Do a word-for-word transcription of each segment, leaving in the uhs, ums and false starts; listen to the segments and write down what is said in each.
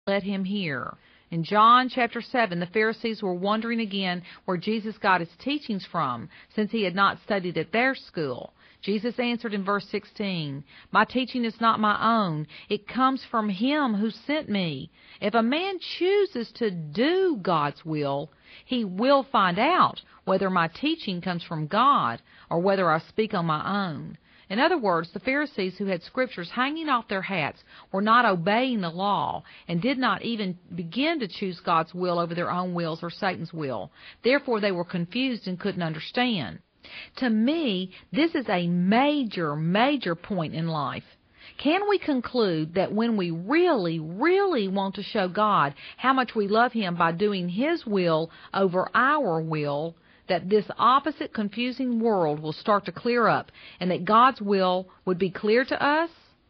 let him hear. In John chapter seven, the Pharisees were wondering again where Jesus got his teachings from, since he had not studied at their school. Jesus answered in verse sixteen, "My teaching is not my own. It comes from him who sent me. If a man chooses to do God's will, he will find out whether my teaching comes from God or whether I speak on my own." In other words, the Pharisees, who had scriptures hanging off their hats, were not obeying the law and did not even begin to choose God's will over their own wills or Satan's will. Therefore, they were confused and couldn't understand. To me, this is a major, major point in life. Can we conclude that when we really, really want to show God how much we love him by doing his will over our will, that this opposite, confusing world will start to clear up and that God's will would be clear to us?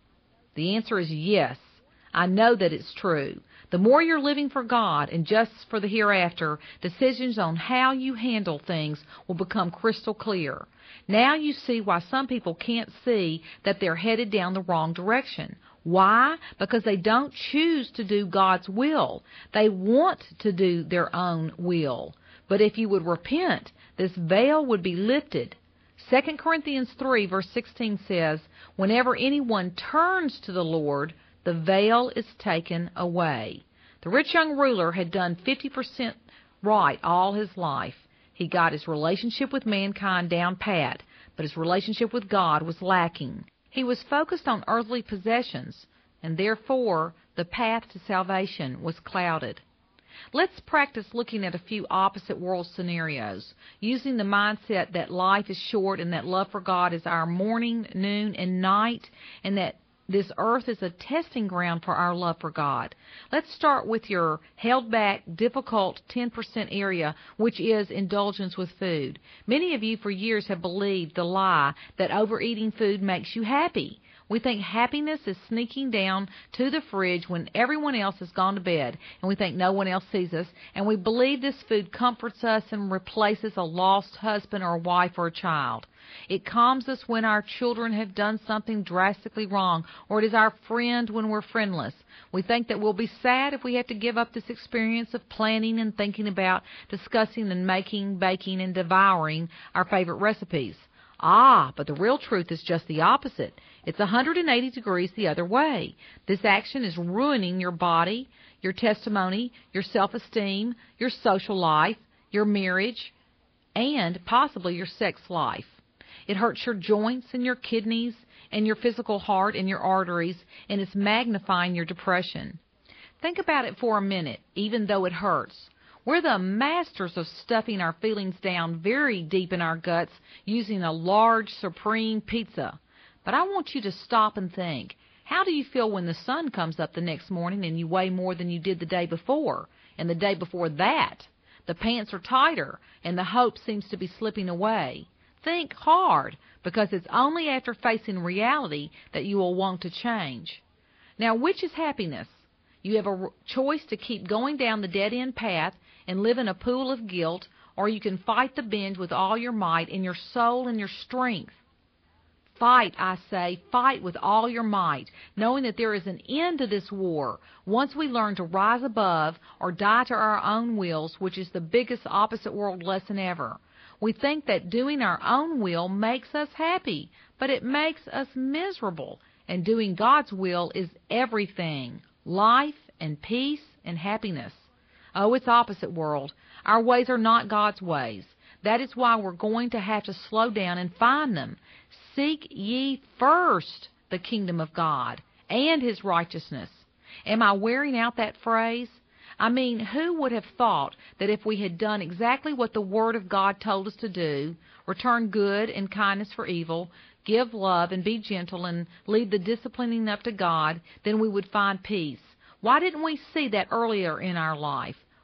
The answer is yes. I know that it's true. The more you're living for God and justice for the hereafter, decisions on how you handle things will become crystal clear. Now you see why some people can't see that they're headed down the wrong direction. Why? Because they don't choose to do God's will. They want to do their own will. But if you would repent, this veil would be lifted. Second Corinthians three verse sixteen says, "Whenever anyone turns to the Lord, the veil is taken away." The rich young ruler had done fifty percent right all his life. He got his relationship with mankind down pat, but his relationship with God was lacking. He was focused on earthly possessions, and therefore the path to salvation was clouded. Let's practice looking at a few opposite world scenarios, using the mindset that life is short and that love for God is our morning, noon, and night, and that this earth is a testing ground for our love for God. Let's start with your held-back, difficult ten percent area, which is indulgence with food. Many of you for years have believed the lie that overeating food makes you happy. We think happiness is sneaking down to the fridge when everyone else has gone to bed, and we think no one else sees us, and we believe this food comforts us and replaces a lost husband or a wife or a child. It calms us when our children have done something drastically wrong, or it is our friend when we're friendless. We think that we'll be sad if we have to give up this experience of planning and thinking about, discussing and making, baking, and devouring our favorite recipes. Ah, but the real truth is just the opposite. It's one hundred eighty degrees the other way. This action is ruining your body, your testimony, your self-esteem, your social life, your marriage, and possibly your sex life. It hurts your joints and your kidneys and your physical heart and your arteries, and it's magnifying your depression. Think about it for a minute, even though it hurts. We're the masters of stuffing our feelings down very deep in our guts using a large, supreme pizza. But I want you to stop and think, how do you feel when the sun comes up the next morning and you weigh more than you did the day before, and the day before that? The pants are tighter, and the hope seems to be slipping away. Think hard, because it's only after facing reality that you will want to change. Now, which is happiness? You have a choice to keep going down the dead-end path and live in a pool of guilt, or you can fight the binge with all your might in your soul and your strength. Fight, I say, fight with all your might, knowing that there is an end to this war once we learn to rise above or die to our own wills, which is the biggest opposite world lesson ever. We think that doing our own will makes us happy, but it makes us miserable, and doing God's will is everything. Life and peace and happiness. Oh, it's opposite world. Our ways are not God's ways. That is why we're going to have to slow down and find them. Seek ye first the kingdom of God and his righteousness. Am I wearing out that phrase? I mean, who would have thought that if we had done exactly what the Word of God told us to do, return good and kindness for evil, give love and be gentle and leave the disciplining up to God, then we would find peace. Why didn't we see that earlier in our life?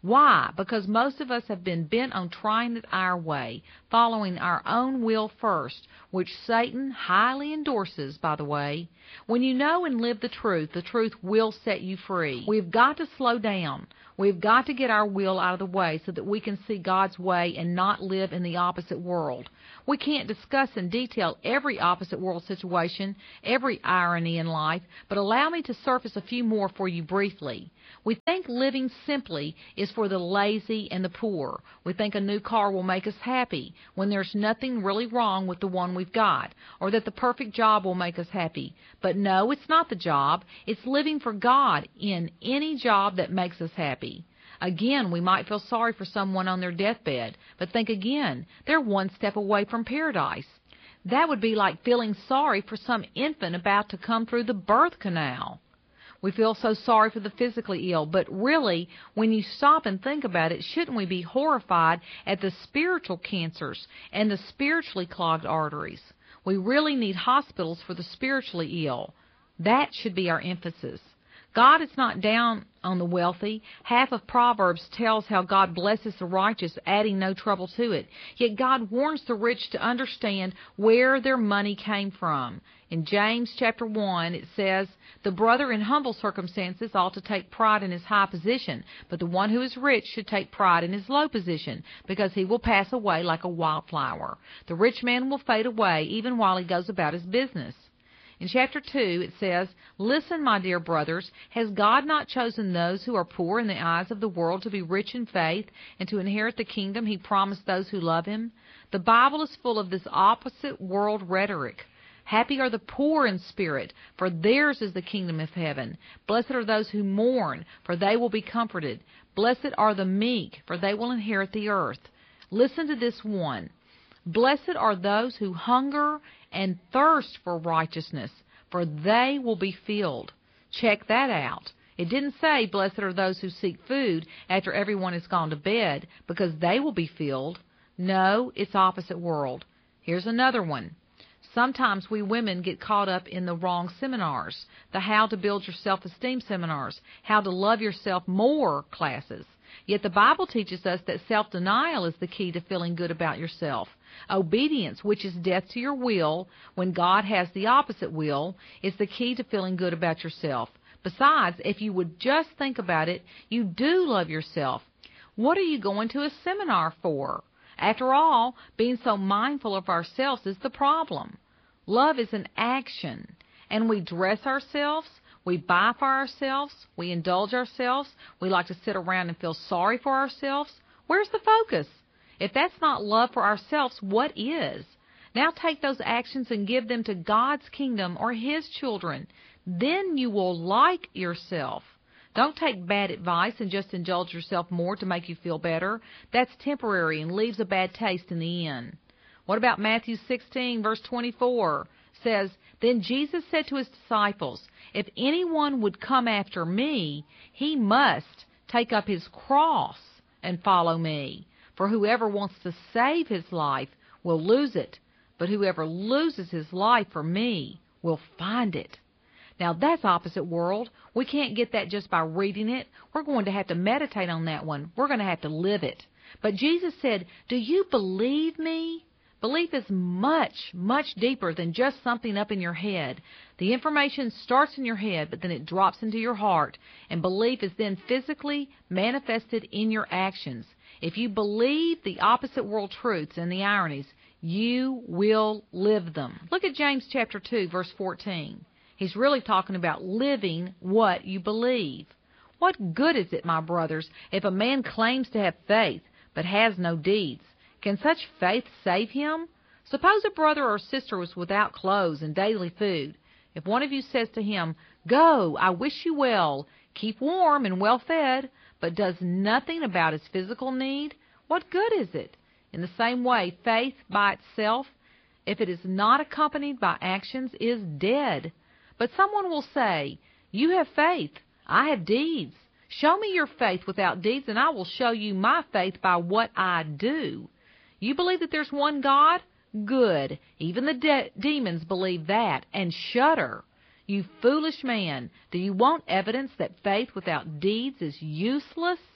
Why? Because most of us have been bent on trying it our way, following our own will first, which Satan highly endorses, by the way. When you know and live the truth, the truth will set you free. We've got to slow down. We've got to get our will out of the way so that we can see God's way and not live in the opposite world. We can't discuss in detail every opposite world situation, every irony in life, but allow me to surface a few more for you briefly. We think living simply is for the lazy and the poor. We think a new car will make us happy when there's nothing really wrong with the one we've got, or that the perfect job will make us happy. But no, it's not the job. It's living for God in any job that makes us happy. Again, we might feel sorry for someone on their deathbed, but think again, they're one step away from paradise. That would be like feeling sorry for some infant about to come through the birth canal. We feel so sorry for the physically ill, but really, when you stop and think about it, shouldn't we be horrified at the spiritual cancers and the spiritually clogged arteries? We really need hospitals for the spiritually ill. That should be our emphasis. God is not down on the wealthy. Half of Proverbs tells how God blesses the righteous, adding no trouble to it. Yet God warns the rich to understand where their money came from. In James chapter one, it says, "The brother in humble circumstances ought to take pride in his high position, but the one who is rich should take pride in his low position, because he will pass away like a wildflower. The rich man will fade away even while he goes about his business." In chapter two, it says, "Listen, my dear brothers, has God not chosen those who are poor in the eyes of the world to be rich in faith and to inherit the kingdom he promised those who love him?" The Bible is full of this opposite world rhetoric. Happy are the poor in spirit, for theirs is the kingdom of heaven. Blessed are those who mourn, for they will be comforted. Blessed are the meek, for they will inherit the earth. Listen to this one. Blessed are those who hunger and thirst for righteousness, for they will be filled. Check that out. It didn't say, blessed are those who seek food after everyone has gone to bed, because they will be filled. No, it's opposite world. Here's another one. Sometimes we women get caught up in the wrong seminars, the How to Build Your Self-Esteem seminars, How to Love Yourself More classes. Yet the Bible teaches us that self-denial is the key to feeling good about yourself. Obedience, which is death to your will, when God has the opposite will, is the key to feeling good about yourself. Besides, if you would just think about it, you do love yourself. What are you going to a seminar for? After all, being so mindful of ourselves is the problem. Love is an action, and we dress ourselves, we buy for ourselves, we indulge ourselves, we like to sit around and feel sorry for ourselves. Where's the focus? If that's not love for ourselves, what is? Now take those actions and give them to God's kingdom or His children. Then you will like yourself. Don't take bad advice and just indulge yourself more to make you feel better. That's temporary and leaves a bad taste in the end. What about Matthew sixteen, verse twenty-four? It says, "Then Jesus said to his disciples, if anyone would come after me, he must take up his cross and follow me. For whoever wants to save his life will lose it, but whoever loses his life for me will find it." Now that's opposite world. We can't get that just by reading it. We're going to have to meditate on that one. We're going to have to live it. But Jesus said, do you believe me? Belief is much, much deeper than just something up in your head. The information starts in your head, but then it drops into your heart, and belief is then physically manifested in your actions. If you believe the opposite world truths and the ironies, you will live them. Look at James chapter two, verse fourteen. He's really talking about living what you believe. What good is it, my brothers, if a man claims to have faith but has no deeds? Can such faith save him? Suppose a brother or sister was without clothes and daily food. If one of you says to him, "Go, I wish you well, keep warm and well fed," but does nothing about his physical need, what good is it? In the same way, faith by itself, if it is not accompanied by actions, is dead. But someone will say, "You have faith, I have deeds. Show me your faith without deeds, and I will show you my faith by what I do." You believe that there's one God? Good. Even the de- demons believe that and shudder. You foolish man, do you want evidence that faith without deeds is useless?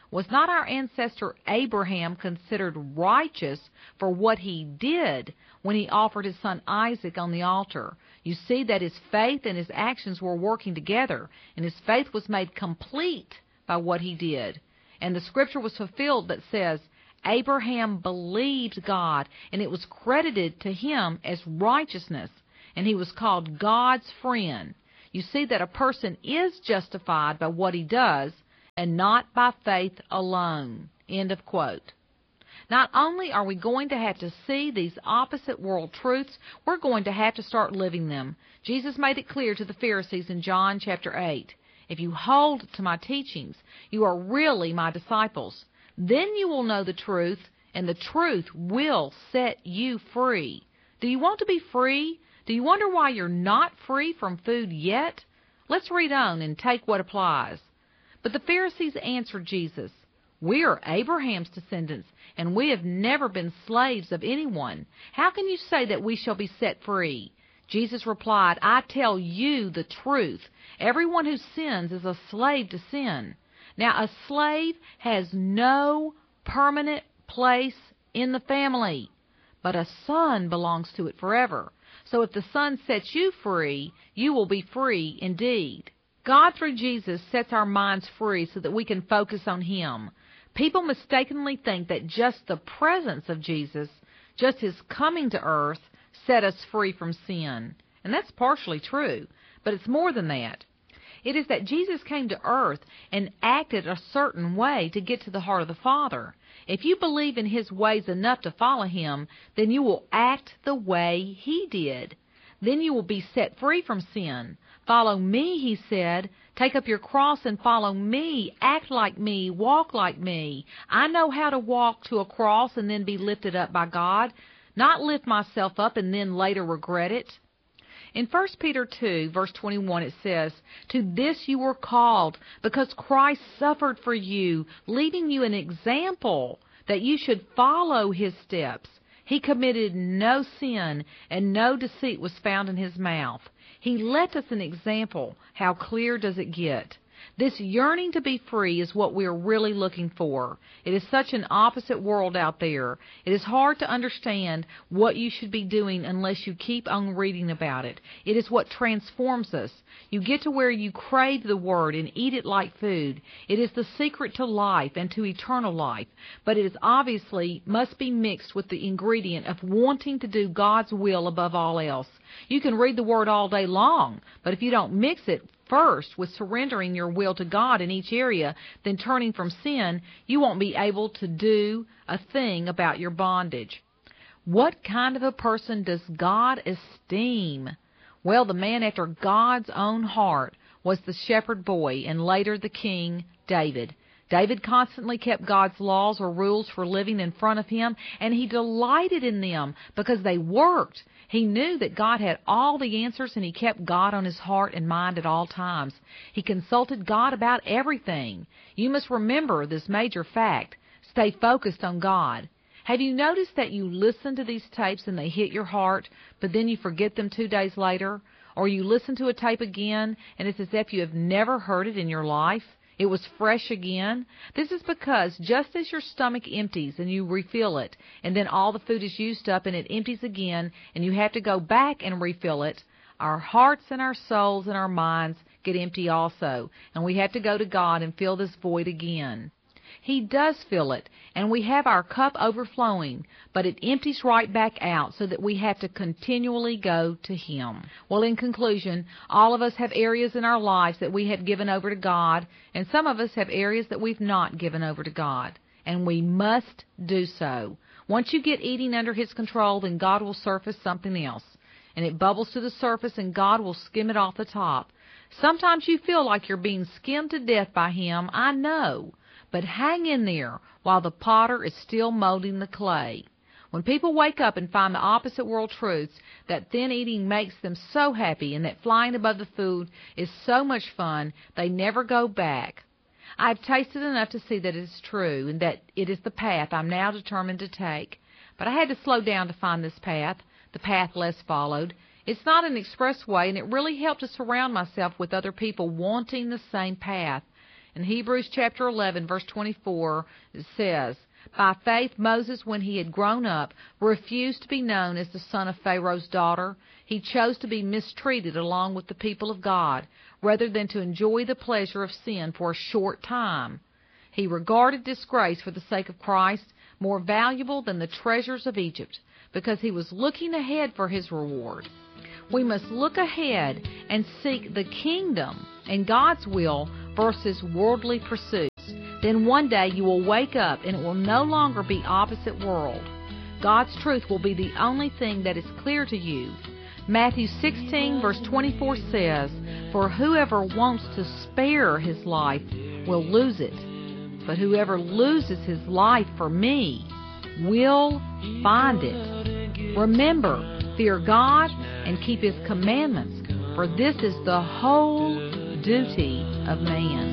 Was not our ancestor Abraham considered righteous for what he did when he offered his son Isaac on the altar? You see that his faith and his actions were working together, and his faith was made complete by what he did. And the scripture was fulfilled that says, Abraham believed God, and it was credited to him as righteousness, and he was called God's friend. You see that a person is justified by what he does, and not by faith alone. End of quote. Not only are we going to have to see these opposite world truths, we're going to have to start living them. Jesus made it clear to the Pharisees in John chapter eight. If you hold to my teachings, you are really my disciples. Then you will know the truth, and the truth will set you free. Do you want to be free? Do you wonder why you're not free from food yet? Let's read on and take what applies. But the Pharisees answered Jesus, We are Abraham's descendants, and we have never been slaves of anyone. How can you say that we shall be set free? Jesus replied, I tell you the truth. Everyone who sins is a slave to sin. Now, a slave has no permanent place in the family, but a son belongs to it forever. So if the Son sets you free, you will be free indeed. God, through Jesus, sets our minds free so that we can focus on Him. People mistakenly think that just the presence of Jesus, just His coming to earth, set us free from sin. And that's partially true, but it's more than that. It is that Jesus came to earth and acted a certain way to get to the heart of the Father. If you believe in His ways enough to follow Him, then you will act the way He did. Then you will be set free from sin. Follow me, He said. Take up your cross and follow me. Act like me. Walk like me. I know how to walk to a cross and then be lifted up by God, not lift myself up and then later regret it. In First Peter two, verse twenty-one, it says, To this you were called, because Christ suffered for you, leaving you an example that you should follow His steps. He committed no sin, and no deceit was found in His mouth. He left us an example. How clear does it get? This yearning to be free is what we are really looking for. It is such an opposite world out there. It is hard to understand what you should be doing unless you keep on reading about it. It is what transforms us. You get to where you crave the Word and eat it like food. It is the secret to life and to eternal life, but it is obviously must be mixed with the ingredient of wanting to do God's will above all else. You can read the Word all day long, but if you don't mix it first with surrendering your will to God in each area, then turning from sin, you won't be able to do a thing about your bondage. What kind of a person does God esteem? Well, the man after God's own heart was the shepherd boy and later the king David. David constantly kept God's laws or rules for living in front of him, and he delighted in them because they worked. He knew that God had all the answers, and he kept God on his heart and mind at all times. He consulted God about everything. You must remember this major fact. Stay focused on God. Have you noticed that you listen to these tapes and they hit your heart, but then you forget them two days later? Or you listen to a tape again, and it's as if you have never heard it in your life? It was fresh again. This is because just as your stomach empties and you refill it, and then all the food is used up and it empties again, and you have to go back and refill it, our hearts and our souls and our minds get empty also, and we have to go to God and fill this void again. He does fill it, and we have our cup overflowing, but it empties right back out so that we have to continually go to Him. Well, in conclusion, all of us have areas in our lives that we have given over to God, and some of us have areas that we've not given over to God, and we must do so. Once you get eating under His control, then God will surface something else, and it bubbles to the surface, and God will skim it off the top. Sometimes you feel like you're being skimmed to death by Him, I know. But hang in there while the potter is still molding the clay. When people wake up and find the opposite world truths, that thin eating makes them so happy and that flying above the food is so much fun, they never go back. I have tasted enough to see that it is true and that it is the path I'm now determined to take. But I had to slow down to find this path, the path less followed. It's not an expressway, and it really helped to surround myself with other people wanting the same path. In Hebrews chapter eleven, verse twenty-four, it says, "By faith Moses, when he had grown up, refused to be known as the son of Pharaoh's daughter. He chose to be mistreated along with the people of God, rather than to enjoy the pleasure of sin for a short time. He regarded disgrace for the sake of Christ more valuable than the treasures of Egypt, because he was looking ahead for his reward." We must look ahead and seek the kingdom and God's will versus worldly pursuits. Then one day you will wake up and it will no longer be opposite world. God's truth will be the only thing that is clear to you. Matthew sixteen, verse twenty-four says, "For whoever wants to spare his life will lose it, but whoever loses his life for me will find it." Remember, fear God and keep His commandments, for this is the whole duty of man.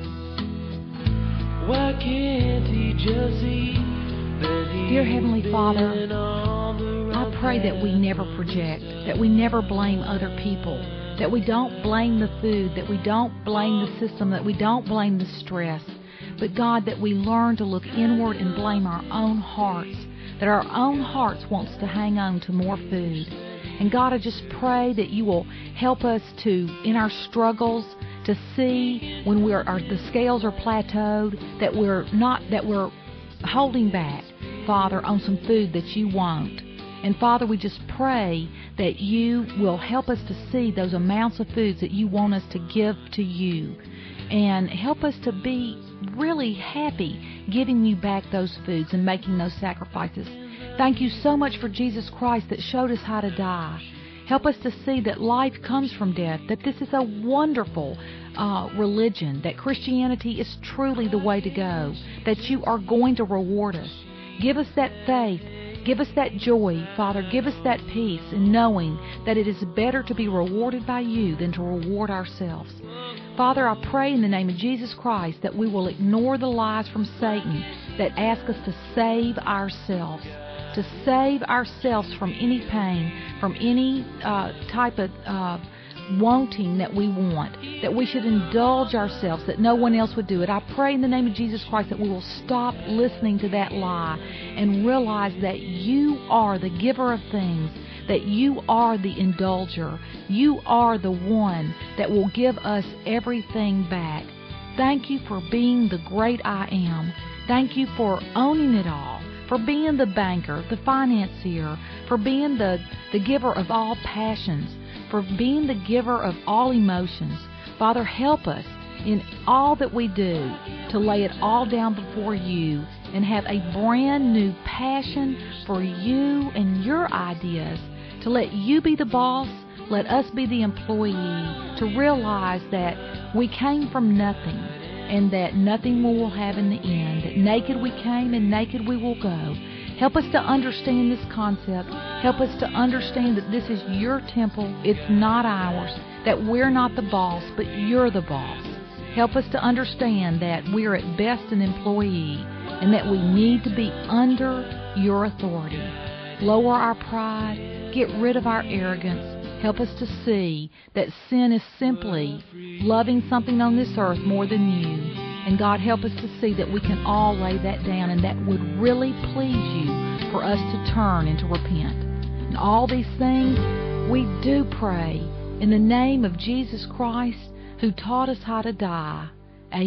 Why can't he just see that he Dear Heavenly Father, been on the wrong I pray that we never project, that we never blame other people, that we don't blame the food, that we don't blame the system, that we don't blame the stress, but God, that we learn to look inward and blame our own hearts, that our own hearts wants to hang on to more food. And God, I just pray that you will help us to, in our struggles, to see when we're our, the scales are plateaued, that we're not that we're holding back, Father, on some food that you want. And Father, we just pray that you will help us to see those amounts of foods that you want us to give to you, and help us to be really happy giving you back those foods and making those sacrifices. Thank you so much for Jesus Christ that showed us how to die. Help us to see that life comes from death, that this is a wonderful uh, religion, that Christianity is truly the way to go, that you are going to reward us. Give us that faith. Give us that joy, Father. Give us that peace in knowing that it is better to be rewarded by you than to reward ourselves. Father, I pray in the name of Jesus Christ that we will ignore the lies from Satan that ask us to save ourselves, to save ourselves from any pain, from any uh, type of uh, wanting that we want, that we should indulge ourselves, that no one else would do it. I pray in the name of Jesus Christ that we will stop listening to that lie and realize that you are the giver of things, that you are the indulger. You are the one that will give us everything back. Thank you for being the great I am. Thank you for owning it all, for being the banker, the financier, for being the, the giver of all passions, for being the giver of all emotions. Father, help us in all that we do to lay it all down before you and have a brand new passion for you and your ideas, to let you be the boss, let us be the employee, to realize that we came from nothing and that nothing we will have in the end, that naked we came and naked we will go. Help us to understand this concept. Help us to understand that this is your temple, it's not ours, that we're not the boss, but you're the boss. Help us to understand that we're at best an employee and that we need to be under your authority. Lower our pride, get rid of our arrogance. Help us to see that sin is simply loving something on this earth more than you. And God, help us to see that we can all lay that down and that would really please you for us to turn and to repent. And all these things we do pray in the name of Jesus Christ, who taught us how to die.